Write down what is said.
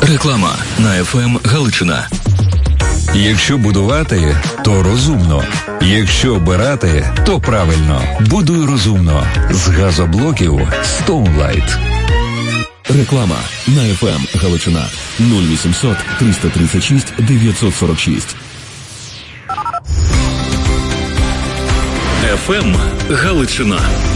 Реклама на ФМ Галичина. Якщо будувати, то розумно. Якщо обирати, то правильно. Будуй розумно. З газоблоків Stoneline. Реклама на ФМ Галичина. 0800 336 946. ФМ Галичина.